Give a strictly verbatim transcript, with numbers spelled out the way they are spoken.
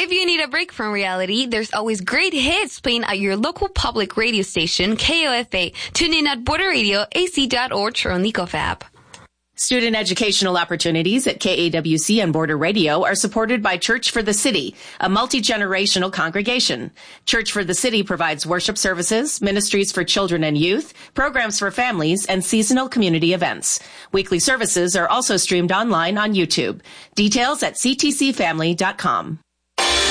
If you need a break from reality, there's always great hits playing at your local public radio station, K O F A. Tune in at border radio a c dot org or on the Ecof app. Student educational opportunities at K A W C and Border Radio are supported by Church for the City, a multi-generational congregation. Church for the City provides worship services, ministries for children and youth, programs for families, and seasonal community events. Weekly services are also streamed online on YouTube. Details at c t c family dot com.